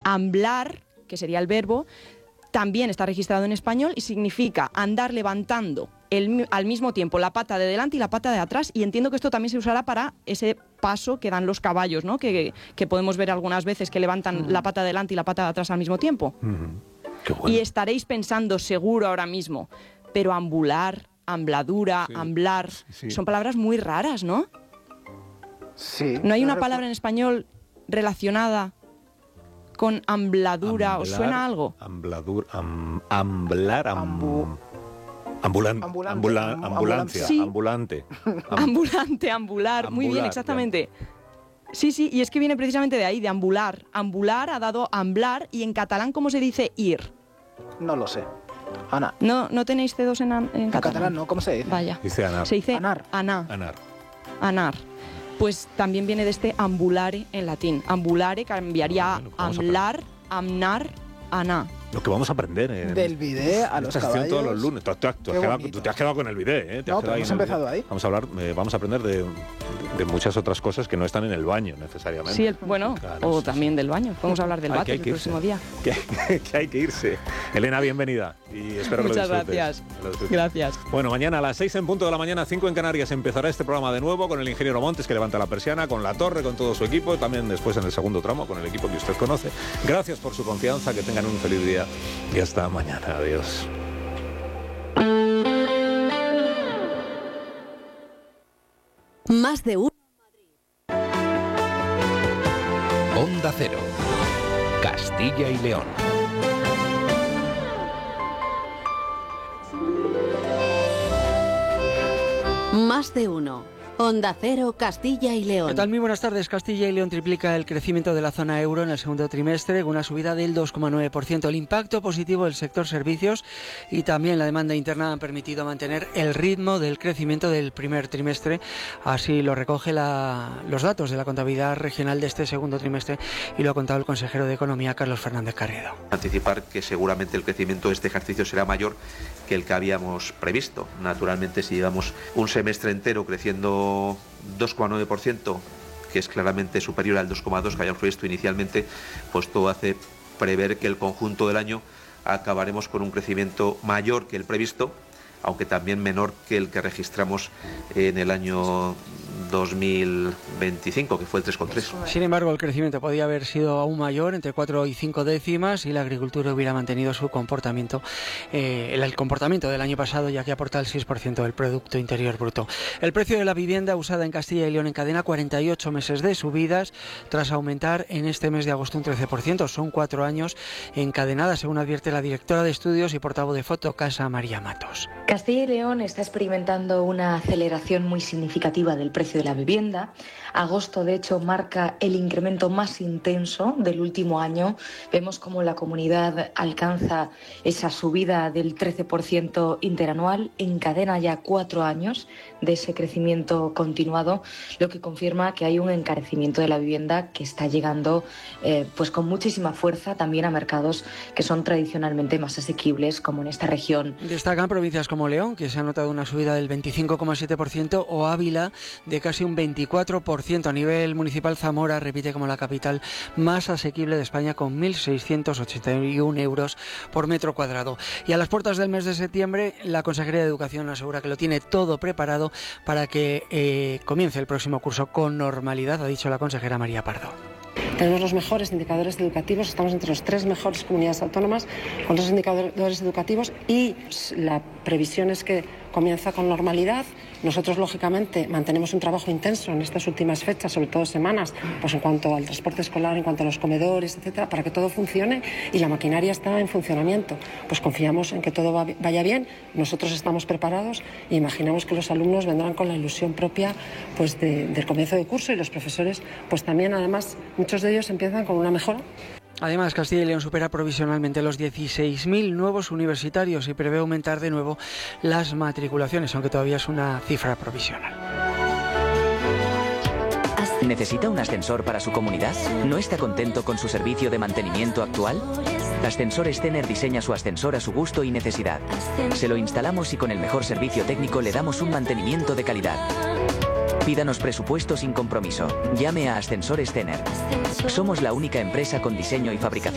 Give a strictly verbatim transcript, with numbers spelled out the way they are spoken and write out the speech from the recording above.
Amblar, que sería el verbo, también está registrado en español y significa andar levantando el, al mismo tiempo la pata de delante y la pata de atrás, y entiendo que esto también se usará para ese paso que dan los caballos, ¿no? Que, que podemos ver algunas veces que levantan uh-huh. la pata de delante y la pata de atrás al mismo tiempo. Uh-huh. Qué bueno. Y estaréis pensando seguro ahora mismo, pero ambular, ambladura, sí. amblar, sí. son palabras muy raras, ¿no? Sí. ¿No hay una palabra en español relacionada con ambladura? Amblar, ¿Os suena algo? Ambladura, am, amblar, am, Ambu, ambulan, ambulante, ambula, am, ambulancia, sí. ambulante. Am, ambulante, ambular, ambular, muy bien, exactamente. Ya. Sí, sí, y es que viene precisamente de ahí, de ambular. Ambular ha dado amblar, y en catalán, ¿cómo se dice ir? No lo sé. Ana. ¿No, no tenéis C dos en, en catalán? En catalán no, ¿cómo se dice? Vaya. Dice anar. Se dice anar. Anar. Anar. Anar. Pues también viene de este ambulare en latín. Ambulare cambiaría a amblar, amnar, aná. Lo que vamos a aprender en del bidé a los caballos. Todos los lunes. Tú, tú, tú, has quedado, tú te has quedado con el bidé, ¿eh? Te no, pero hemos empezado ahí. Vamos a hablar, eh, vamos a aprender de, de muchas otras cosas que no están en el baño necesariamente. Sí, el, bueno, claro, o sí, también sí. del baño. Podemos hablar del váter el próximo día. Que, que hay que irse. Elena, bienvenida. Y espero que Muchas lo disfrutes. gracias. Lo disfrutes. Gracias. Bueno, mañana a las seis en punto de la mañana, cinco en Canarias, empezará este programa de nuevo con el ingeniero Montes, que levanta la persiana, con La Torre, con todo su equipo, también después en el segundo tramo con el equipo que usted conoce. Gracias por su confianza, que tengan un feliz día y hasta mañana. Adiós. Más de uno. Onda Cero. Castilla y León. Más de uno. Onda Cero, Castilla y León. ¿Qué tal? Muy buenas tardes. Castilla y León triplica el crecimiento de la zona euro en el segundo trimestre, con una subida del dos coma nueve por ciento. El impacto positivo del sector servicios y también la demanda interna han permitido mantener el ritmo del crecimiento del primer trimestre. Así lo recoge la, los datos de la contabilidad regional de este segundo trimestre, y lo ha contado el consejero de Economía, Carlos Fernández Carriedo. Anticipar que seguramente el crecimiento de este ejercicio será mayor que el que habíamos previsto. Naturalmente, si llevamos un semestre entero creciendo dos coma nueve por ciento, que es claramente superior al dos coma dos por ciento que habíamos previsto inicialmente, pues todo hace prever que el conjunto del año acabaremos con un crecimiento mayor que el previsto, aunque también menor que el que registramos en el año dos mil veinticinco, que fue el tres coma tres. Sin embargo, el crecimiento podía haber sido aún mayor, entre cuatro y cinco décimas, y la agricultura hubiera mantenido su comportamiento, eh, el comportamiento del año pasado, ya que aporta el seis por ciento del Producto Interior Bruto. El precio de la vivienda usada en Castilla y León encadena cuarenta y ocho meses de subidas, tras aumentar en este mes de agosto un trece por ciento. Son cuatro años encadenadas, según advierte la directora de estudios y portavoz de Fotocasa, María Matos. Castilla y León está experimentando una aceleración muy significativa del precio de la vivienda. Agosto, de hecho, marca el incremento más intenso del último año. Vemos cómo la comunidad alcanza esa subida del trece por ciento interanual, encadena ya cuatro años de ese crecimiento continuado, lo que confirma que hay un encarecimiento de la vivienda que está llegando eh, pues con muchísima fuerza también a mercados que son tradicionalmente más asequibles, como en esta región. Destacan provincias como León, que se ha notado una subida del veinticinco coma siete por ciento, o Ávila de casi un veinticuatro por ciento. A nivel municipal, Zamora repite como la capital más asequible de España, con mil seiscientos ochenta y uno euros por metro cuadrado. Y a las puertas del mes de septiembre, la Consejería de Educación asegura que lo tiene todo preparado para que eh, comience el próximo curso con normalidad, ha dicho la consejera María Pardo. Tenemos los mejores indicadores educativos, estamos entre las tres mejores comunidades autónomas con los indicadores educativos, y la previsión es que comienza con normalidad. Nosotros, lógicamente, mantenemos un trabajo intenso en estas últimas fechas, sobre todo semanas, pues en cuanto al transporte escolar, en cuanto a los comedores, etcétera, para que todo funcione, y la maquinaria está en funcionamiento. Pues confiamos en que todo va, vaya bien, nosotros estamos preparados e imaginamos que los alumnos vendrán con la ilusión propia pues de, del comienzo de curso, y los profesores, pues también, además, muchos de ellos empiezan con una mejora. Además, Castilla y León supera provisionalmente los dieciséis mil nuevos universitarios y prevé aumentar de nuevo las matriculaciones, aunque todavía es una cifra provisional. ¿Necesita un ascensor para su comunidad? ¿No está contento con su servicio de mantenimiento actual? Ascensores Tener diseña su ascensor a su gusto y necesidad. Se lo instalamos y con el mejor servicio técnico le damos un mantenimiento de calidad. Pídanos presupuesto sin compromiso. Llame a Ascensores Tener. Somos la única empresa con diseño y fabricación